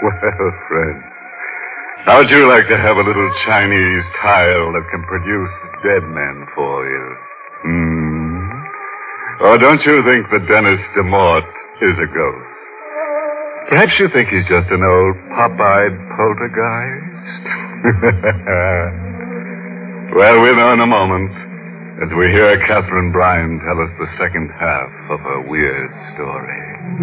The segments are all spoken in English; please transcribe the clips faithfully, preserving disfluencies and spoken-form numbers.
Well, friend, how would you like to have a little Chinese tile that can produce dead men for you? Hmm? Or don't you think that Dennis DeMort is a ghost? Perhaps you think he's just an old pop-eyed poltergeist? Well, we'll know in a moment as we hear Catherine Bryan tell us the second half of her weird story.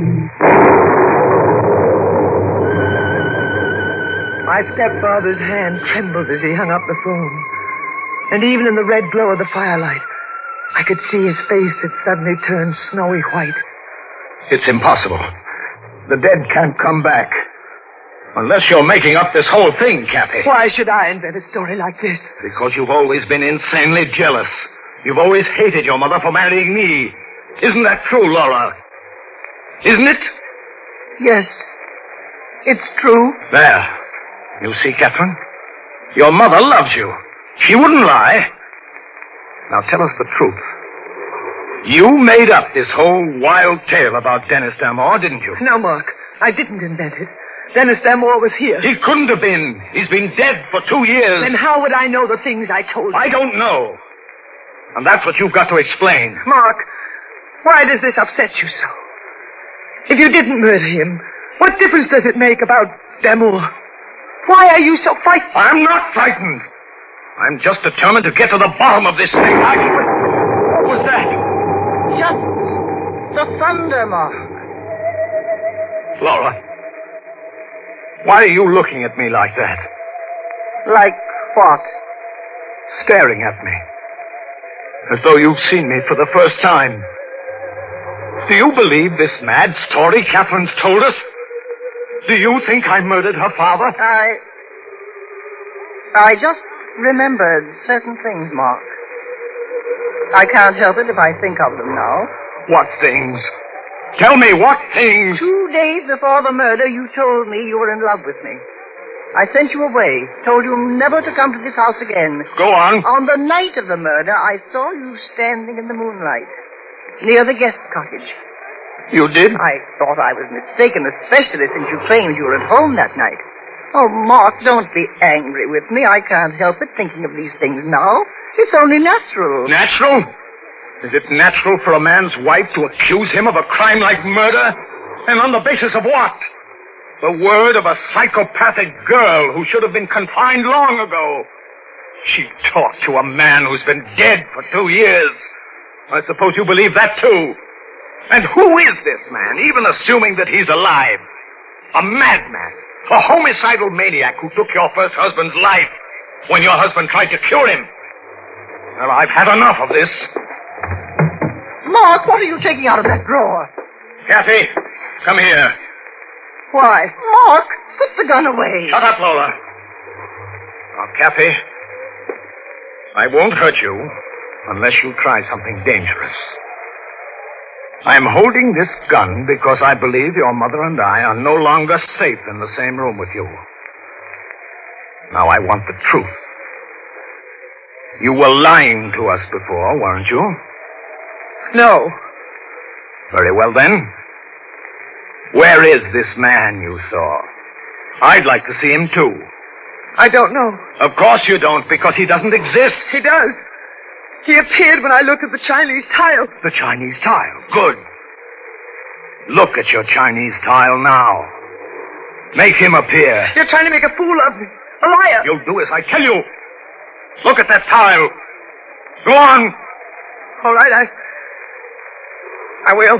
My stepfather's hand trembled as he hung up the phone. And even in the red glow of the firelight, I could see his face had suddenly turned snowy white. It's impossible. The dead can't come back. Unless you're making up this whole thing, Kathy. Why should I invent a story like this? Because you've always been insanely jealous. You've always hated your mother for marrying me. Isn't that true, Laura? Isn't it? Yes. It's true. There. You see, Catherine? Your mother loves you. She wouldn't lie. Now tell us the truth. You made up this whole wild tale about Dennis Damore, didn't you? No, Mark. I didn't invent it. Dennis Damore was here. He couldn't have been. He's been dead for two years. Then how would I know the things I told you? I don't know. And that's what you've got to explain. Mark, why does this upset you so? If you didn't murder him, what difference does it make about Damore? Why are you so frightened? I'm not frightened. I'm just determined to get to the bottom of this thing. I... What was that? Just the thunder, Mark. Laura, why are you looking at me like that? Like what? Staring at me. As though you've seen me for the first time. Do you believe this mad story Catherine's told us? Do you think I murdered her father? I... I just remembered certain things, Mark. I can't help it if I think of them now. What things? Tell me, what things? Two days before the murder, you told me you were in love with me. I sent you away, told you never to come to this house again. Go on. On the night of the murder, I saw you standing in the moonlight, near the guest cottage. You did? I thought I was mistaken, especially since you claimed you were at home that night. Oh, Mark, don't be angry with me. I can't help it thinking of these things now. It's only natural. Natural? Is it natural for a man's wife to accuse him of a crime like murder? And on the basis of what? The word of a psychopathic girl who should have been confined long ago. She talked to a man who's been dead for two years. I suppose you believe that, too. And who is this man, even assuming that he's alive? A madman. A homicidal maniac who took your first husband's life when your husband tried to cure him. Well, I've had enough of this. Mark, what are you taking out of that drawer? Kathy, come here. Why? Mark, put the gun away. Shut up, Lola. Now, Kathy, I won't hurt you unless you try something dangerous. I'm holding this gun because I believe your mother and I are no longer safe in the same room with you. Now I want the truth. You were lying to us before, weren't you? No. Very well, then. Where is this man you saw? I'd like to see him, too. I don't know. Of course you don't, because he doesn't exist. He does. He appeared when I looked at the Chinese tile. The Chinese tile? Good. Look at your Chinese tile now. Make him appear. You're trying to make a fool of me. A liar. You'll do as I tell you. Look at that tile. Go on. All right, I... I will.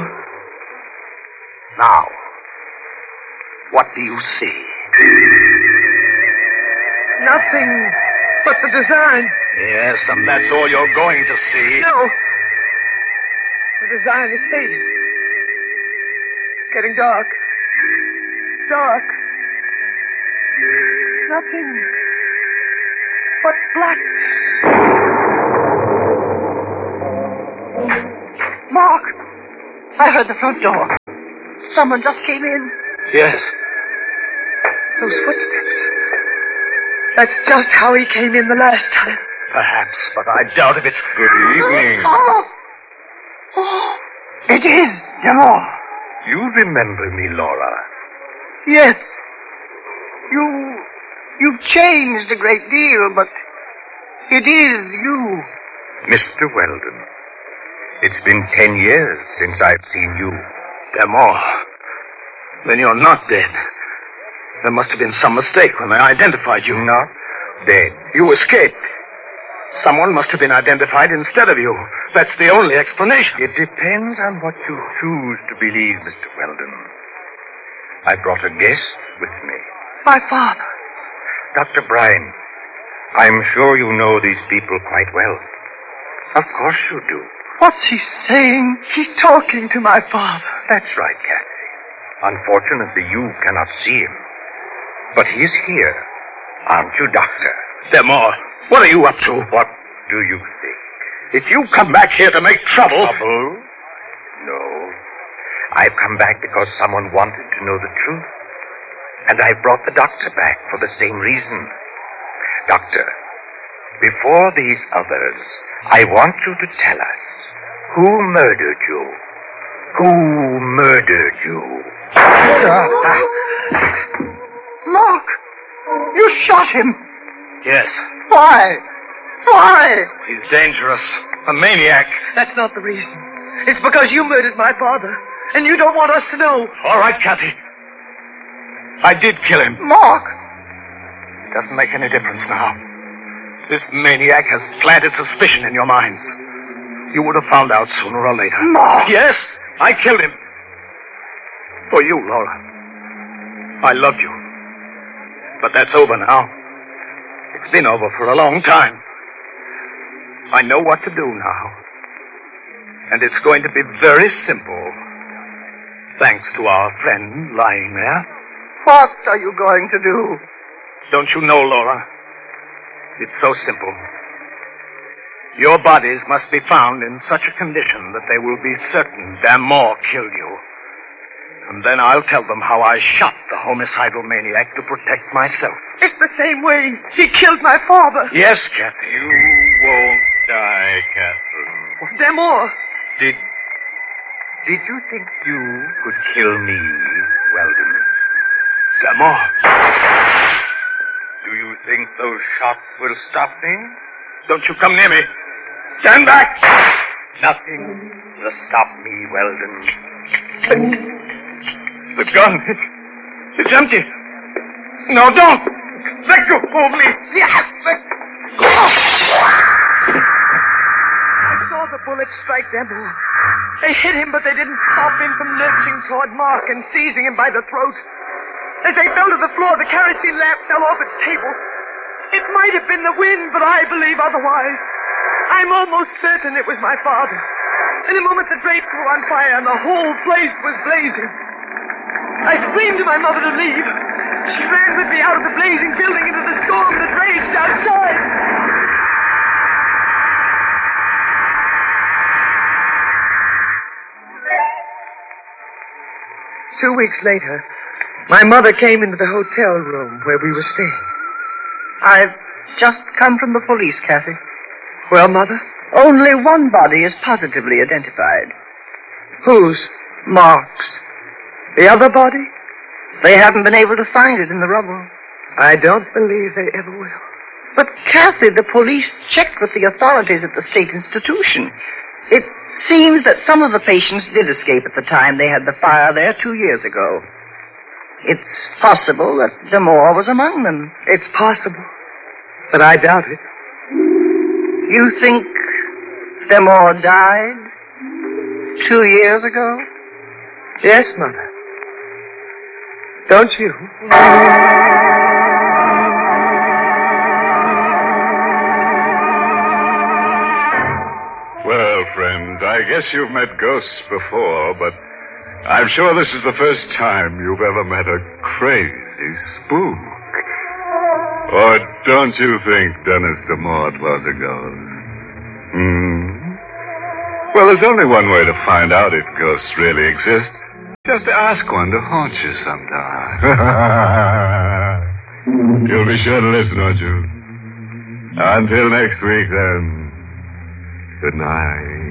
Now, what do you see? Nothing but the design. Yes, and that's all you're going to see. No. The design is fading. It's getting dark. Dark. Nothing but blackness. Mark! I heard the front door. Someone just came in. Yes. Those footsteps. That's just how he came in the last time. Perhaps, but I doubt if it's... Good evening. Oh! Oh! It is Damore. You remember me, Laura? Yes. You... You've changed a great deal, but it is you. Mister Weldon, it's been ten years since I've seen you. Demore, then you're not dead. There must have been some mistake when they identified you. Not dead. You escaped. Someone must have been identified instead of you. That's the only explanation. It depends on what you choose to believe, Mister Weldon. I brought a guest with me. My father. Doctor Bryan, I'm sure you know these people quite well. Of course you do. What's he saying? He's talking to my father. That's right, Kathy. Unfortunately, you cannot see him. But he's here. Aren't you, Doctor? Demore, what are you up to? What do you think? If you come back here to make trouble... Trouble? No. I've come back because someone wanted to know the truth. And I brought the doctor back for the same reason. Doctor, before these others, I want you to tell us who murdered you. Who murdered you? Mark, you shot him. Yes. Why? Why? He's dangerous. A maniac. That's not the reason. It's because you murdered my father, and you don't want us to know. All right, Kathy. I did kill him. Mark! It doesn't make any difference now. This maniac has planted suspicion in your minds. You would have found out sooner or later. Mark! Yes, I killed him. For you, Laura. I love you. But that's over now. It's been over for a long time. I know what to do now. And it's going to be very simple. Thanks to our friend lying there. What are you going to do? Don't you know, Laura? It's so simple. Your bodies must be found in such a condition that they will be certain Damore killed you. And then I'll tell them how I shot the homicidal maniac to protect myself. It's the same way he killed my father. Yes, Kathy. You won't die, Catherine. Damore. Did... Did you think you could kill me, Weldon? Damore. Do you think those shots will stop me? Don't you come near me. Stand back! Nothing will stop me, Weldon. The gun. It's, it's empty. No, don't! Let go of me! Yes! Let go! I saw the bullet strike Damore. They hit him, but they didn't stop him from lurching toward Mark and seizing him by the throat. As they fell to the floor, the kerosene lamp fell off its table. It might have been the wind, but I believe otherwise. I'm almost certain it was my father. In a moment, the drapes were on fire, and the whole place was blazing. I screamed to my mother to leave. She ran with me out of the blazing building into the storm that raged outside. Two weeks later, my mother came into the hotel room where we were staying. I've just come from the police, Kathy. Well, Mother? Only one body is positively identified. Whose? Mark's. The other body? They haven't been able to find it in the rubble. I don't believe they ever will. But, Kathy, the police checked with the authorities at the state institution. It seems that some of the patients did escape at the time they had the fire there two years ago. It's possible that Damore was among them. It's possible, but I doubt it. You think Damore died two years ago? Yes, Mother. Don't you? Well, friends, I guess you've met ghosts before, but I'm sure this is the first time you've ever met a crazy spook. Or don't you think Dennis Damore was a ghost? Hmm? Well, there's only one way to find out if ghosts really exist. Just ask one to haunt you sometime. You'll be sure to listen, won't you? Until next week, then. Good night.